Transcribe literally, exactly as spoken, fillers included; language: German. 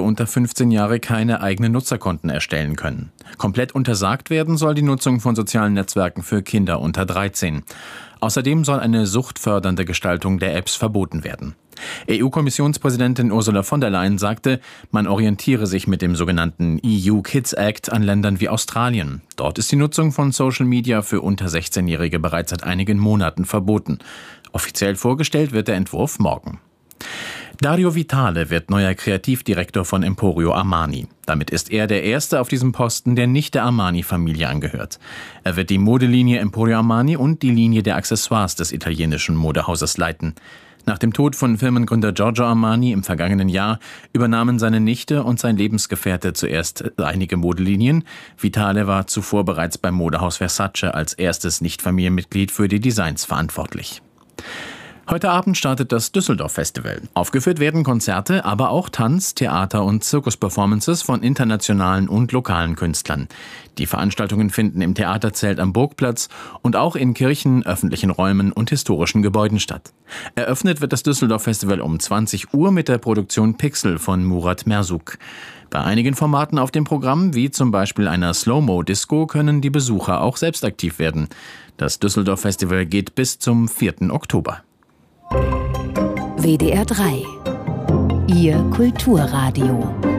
unter fünfzehn Jahre keine eigenen Nutzerkonten erstellen können. Komplett untersagt werden soll die Nutzung von sozialen Netzwerken für Kinder unter dreizehn. Außerdem soll eine suchtfördernde Gestaltung der Apps verboten werden. E U-Kommissionspräsidentin Ursula von der Leyen sagte, man orientiere sich mit dem sogenannten E U Kids Act an Ländern wie Australien. Dort ist die Nutzung von Social Media für unter sechzehnjährige bereits seit einigen Monaten verboten. Offiziell vorgestellt wird der Entwurf morgen. Dario Vitale wird neuer Kreativdirektor von Emporio Armani. Damit ist er der Erste auf diesem Posten, der nicht der Armani-Familie angehört. Er wird die Modelinie Emporio Armani und die Linie der Accessoires des italienischen Modehauses leiten. Nach dem Tod von Firmengründer Giorgio Armani im vergangenen Jahr übernahmen seine Nichte und sein Lebensgefährte zuerst einige Modelinien. Vitale war zuvor bereits beim Modehaus Versace als erstes Nicht-Familienmitglied für die Designs verantwortlich. Heute Abend startet das Düsseldorf-Festival. Aufgeführt werden Konzerte, aber auch Tanz-, Theater- und Zirkus-Performances von internationalen und lokalen Künstlern. Die Veranstaltungen finden im Theaterzelt am Burgplatz und auch in Kirchen, öffentlichen Räumen und historischen Gebäuden statt. Eröffnet wird das Düsseldorf-Festival um zwanzig Uhr mit der Produktion Pixel von Murat Merzuk. Bei einigen Formaten auf dem Programm, wie zum Beispiel einer Slow-Mo-Disco, können die Besucher auch selbst aktiv werden. Das Düsseldorf-Festival geht bis zum vierten Oktober. W D R drei. Ihr Kulturradio.